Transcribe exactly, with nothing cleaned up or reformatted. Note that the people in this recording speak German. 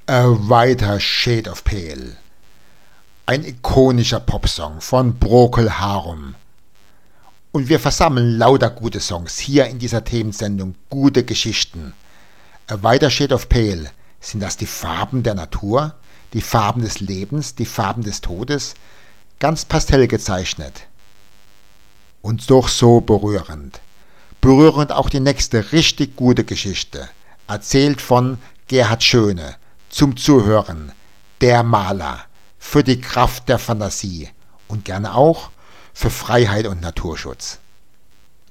A Whiter Shade of Pale. Ein ikonischer Popsong von Procol Harum. Und wir versammeln lauter gute Songs hier in dieser Themensendung, gute Geschichten. A Whiter Shade of Pale, sind das die Farben der Natur, die Farben des Lebens, die Farben des Todes, ganz pastell gezeichnet. Und doch so berührend. Berührend auch die nächste richtig gute Geschichte, erzählt von Gerhard Schöne, zum Zuhören, der Maler, für die Kraft der Fantasie und gerne auch für Freiheit und Naturschutz.